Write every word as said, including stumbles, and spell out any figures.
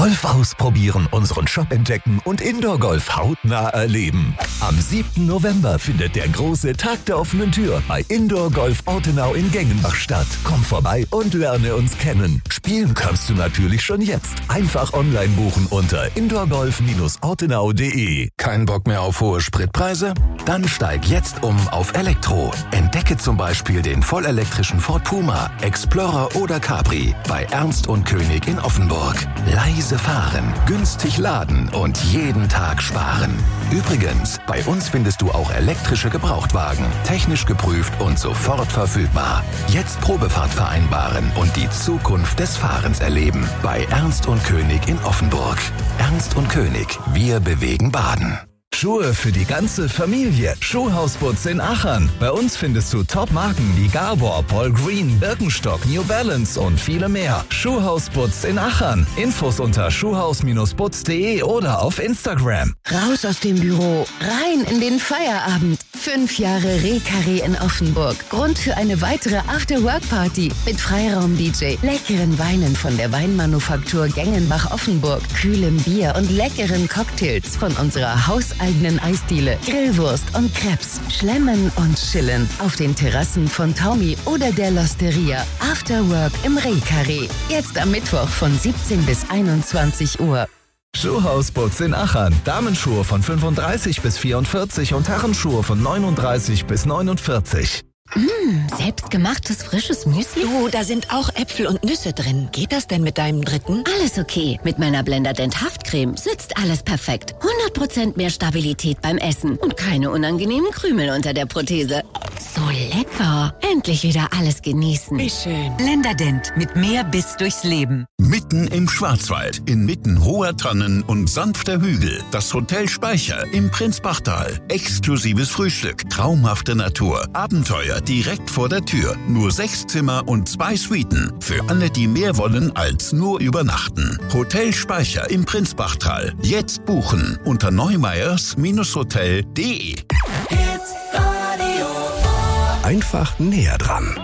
Golf ausprobieren, unseren Shop entdecken und Indoor-Golf hautnah erleben. Am siebten November findet der große Tag der offenen Tür bei Indoor Golf Ortenau in Gengenbach statt. Komm vorbei und lerne uns kennen. Spielen kannst du natürlich schon jetzt. Einfach online buchen unter indoorgolf ortenau punkt de. Kein Bock mehr auf hohe Spritpreise? Dann steig jetzt um auf Elektro. Entdecke zum Beispiel den vollelektrischen Ford Puma, Explorer oder Capri bei Ernst und König in Offenburg. Leise fahren, günstig laden und jeden Tag sparen. Übrigens, bei uns findest du auch elektrische Gebrauchtwagen, technisch geprüft und sofort verfügbar. Jetzt Probefahrt vereinbaren und die Zukunft des Fahrens erleben bei Ernst und König in Offenburg. Ernst und König, wir bewegen Baden. Schuhe für die ganze Familie. Schuhhausputz in Achern. Bei uns findest du Top-Marken wie Gabor, Paul Green, Birkenstock, New Balance und viele mehr. Schuhhausputz in Achern. Infos unter schuhhaus Bindestrich putz punkt de oder auf Instagram. Raus aus dem Büro, rein in den Feierabend. Fünf Jahre Reh-Carré in Offenburg. Grund für eine weitere After-Work-Party mit Freiraum-D J, leckeren Weinen von der Weinmanufaktur Gengenbach-Offenburg, kühlem Bier und leckeren Cocktails von unserer hauseigenen Eisdiele, Grillwurst und Crepes, Schlemmen und Chillen auf den Terrassen von Taumi oder der Losteria. After Work im Reh-Carré. Jetzt am Mittwoch von siebzehn bis einundzwanzig Uhr. Schuhhausputz in Achern. Damenschuhe von fünfunddreißig bis vierundvierzig und Herrenschuhe von neununddreißig bis neunundvierzig. Mmh, selbstgemachtes frisches Müsli? Du, da sind auch Äpfel und Nüsse drin. Geht das denn mit deinem dritten? Alles okay. Mit meiner Blenderdent Haftcreme sitzt alles perfekt. hundert Prozent mehr Stabilität beim Essen und keine unangenehmen Krümel unter der Prothese. So lecker. Endlich wieder alles genießen. Wie schön. Blenderdent mit mehr Biss durchs Leben. Mitten im Schwarzwald, inmitten hoher Tannen und sanfter Hügel. Das Hotel Speicher im Prinzbachtal. Exklusives Frühstück, traumhafte Natur, Abenteuer direkt vor der Tür. Nur sechs Zimmer und zwei Suiten. Für alle, die mehr wollen als nur übernachten. Hotel Speicher im Prinzbachtal. Jetzt buchen unter neumeyers Hotel punkt de. Einfach näher dran.